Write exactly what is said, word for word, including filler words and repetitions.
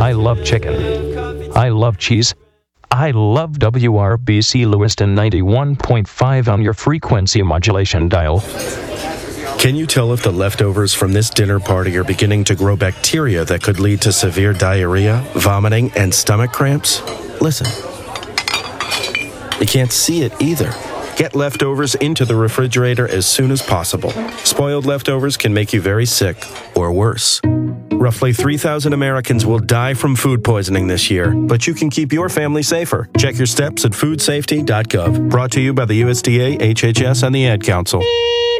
I love chicken. I love cheese. I love W R B C Lewiston ninety-one point five on your frequency modulation dial. Can you tell if the leftovers from this dinner party are beginning to grow bacteria that could lead to severe diarrhea, vomiting, and stomach cramps? Listen. You can't see it either. Get leftovers into the refrigerator as soon as possible. Spoiled leftovers can make you very sick, or worse. Roughly three thousand Americans will die from food poisoning this year, but you can keep your family safer. Check your steps at food safety dot gov. Brought to you by the U S D A, H H S, and the Ad Council.